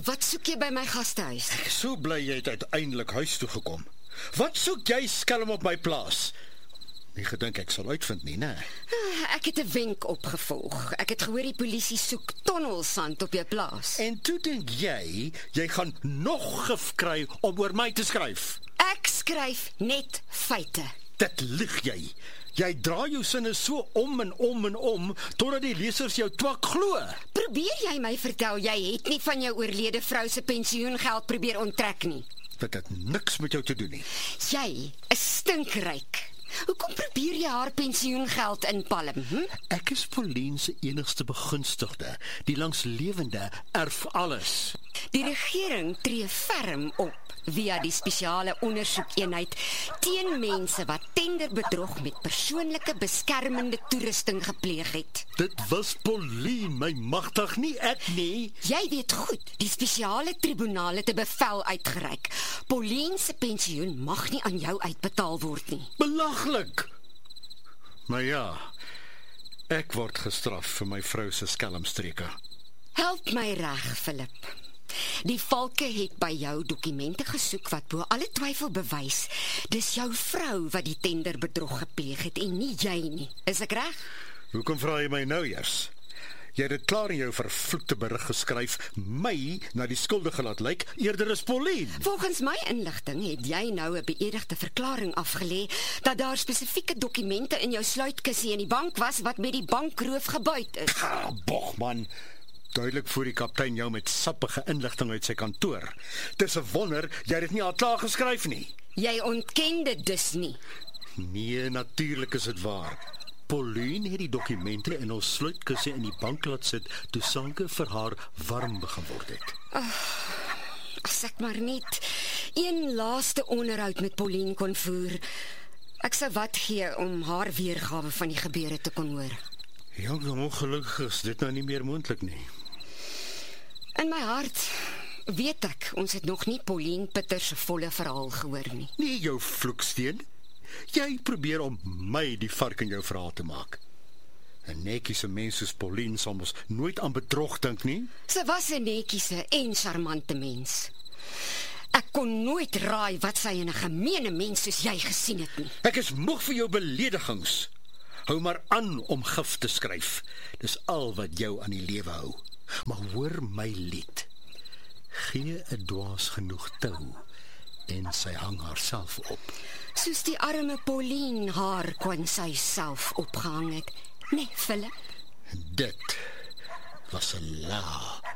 Wat soek jy by my gastehuis? Ek is so bly jy het uiteindelik huis toe gekom. Wat soek jy skelm op my plaas? Nie gedink ek sal uitvind nie, né? Ek het 'n wenk opgevolg. Ek het gehoor die polisie soek tonnelsand op jou plaas. En toe dink jy gaan nog gif kry om oor my te skryf. Ek skryf net feite. Dit lieg jy. Jy draai jou sinne so om en om en om, totdat die lesers jou twak glo. Probeer jy my vertel, jy het nie van jou oorlede vrou se pensioengeld probeer onttrek nie. Dit het niks met jou te doen nie. Jy is stinkryk. Hoekom probeer jy haar pensioengeld inpalm? Ek is Pauline se enigste begunstigde. Die langslewende erf alles. Die regering tree ferm op via die spesiale ondersoekeenheid teen mense wat tenderbedrog met persoonlike beskermende toerusting gepleeg het. Dit was Pauline, my magtig, nie ek nie. Jy weet goed, die spesiale tribunaal het 'n bevel uitgereik. Pauline se pensioen mag nie aan jou uitbetaal word nie. Belaglik. Maar ja, ek word gestraf vir my vrou se skelmstreke. Help my reg, Philip. Die valke het by jou dokumente gesoek wat bo alle twyfel bewys. Dis jou vrou wat die tenderbedrog gepleeg het en nie jy nie. Is ek reg? Hoekom vra jy my nou eers? Jy het dit klaar in jou vervloekte berig geskryf, my na die skuldige laat lyk, eerder as Pauline. Volgens my inligting het jy nou 'n beëdigde verklaring afgelê dat daar spesifieke dokumente in jou sluitkussie in die bank was wat met die bankroof gebuit is. Bogman. Duidelik voer die kaptein jou met sappige inligting uit sy kantoor. Dis 'n wonder jy het dit nie al klaar geskryf nie. Jy ontken dit dus nie. Nee, natuurlik is dit waar. Pauline het die dokumente in ons sluitkussie in die bank laat sit toe sake vir haar warm begin word het. As ek maar net een laaste onderhoud met Pauline kon voer. Ek sou wat gee om haar weergawe van die gebeure te kon hoor. Ja, ongelukkig is dit nou nie meer moontlik nie. In my hart weet ek, ons het nog nie Pauline Pitter se volle verhaal gehoor nie. Nee, jou vloeksteen. Jy probeer om my die vark in jou verhaal te maak. 'n Netjiese mens soos Pauline sal mos nooit aan bedrog dink nie. Sy was 'n netjiese en charmante mens. Ek kon nooit raai wat sy in 'n gemeene mens soos jy gesien het nie. Ek is moeg vir jou beledigings. Hou maar aan om gif te skryf. Dis al wat jou aan die lewe hou. Maar hoor my lied. Gee 'n dwaas genoeg tou en sy hang haarself op. Soos die arme Pauline haar kon sy self opgehang het. Nee, Philip. Dit was 'n la